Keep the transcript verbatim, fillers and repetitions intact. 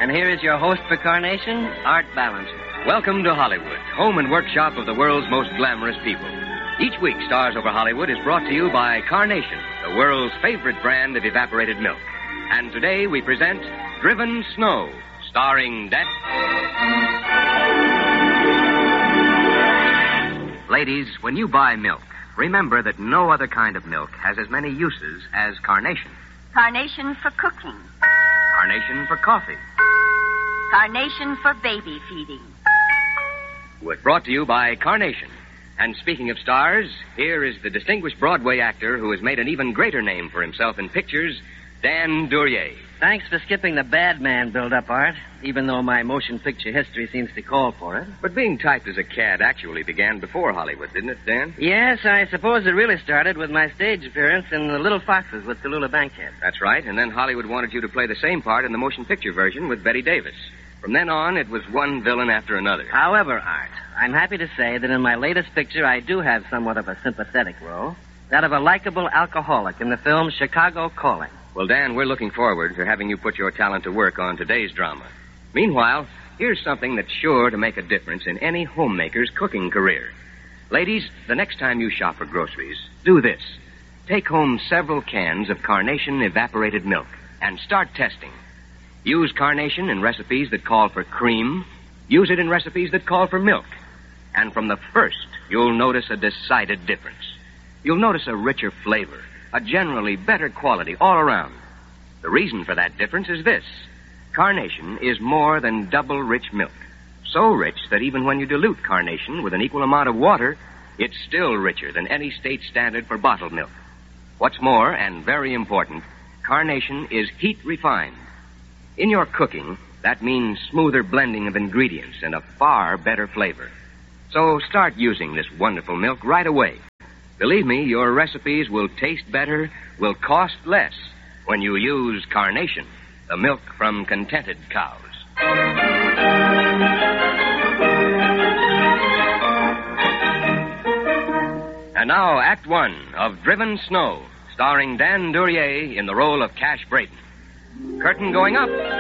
And here is your host for Carnation, Art Ballinger. Welcome to Hollywood, home and workshop of the world's most glamorous people. Each week, Stars Over Hollywood is brought to you by Carnation, the world's favorite brand of evaporated milk. And today we present Driven Snow, starring Dan... Ladies, when you buy milk, remember that no other kind of milk has as many uses as Carnation. Carnation for cooking. Carnation for coffee. Carnation for baby feeding. We're brought to you by Carnation. And speaking of stars, here is the distinguished Broadway actor who has made an even greater name for himself in pictures, Dan Duryea. Thanks for skipping the bad man build-up, Art, even though my motion picture history seems to call for it. But being typed as a cad actually began before Hollywood, didn't it, Dan? Yes, I suppose it really started with my stage appearance in The Little Foxes with Tallulah Bankhead. That's right, and then Hollywood wanted you to play the same part in the motion picture version with Bette Davis. From then on, it was one villain after another. However, Art, I'm happy to say that in my latest picture, I do have somewhat of a sympathetic role, that of a likable alcoholic in the film Chicago Calling. Well, Dan, we're looking forward to having you put your talent to work on today's drama. Meanwhile, here's something that's sure to make a difference in any homemaker's cooking career. Ladies, the next time you shop for groceries, do this. Take home several cans of Carnation evaporated milk and start testing. Use Carnation in recipes that call for cream. Use it in recipes that call for milk. And from the first, you'll notice a decided difference. You'll notice a richer flavor, a generally better quality all around. The reason for that difference is this. Carnation is more than double rich milk. So rich that even when you dilute Carnation with an equal amount of water, it's still richer than any state standard for bottled milk. What's more, and very important, Carnation is heat refined. In your cooking, that means smoother blending of ingredients and a far better flavor. So start using this wonderful milk right away. Believe me, your recipes will taste better, will cost less when you use Carnation, the milk from contented cows. And now, Act One of Driven Snow, starring Dan Duryea in the role of Cash Brayton. Curtain going up.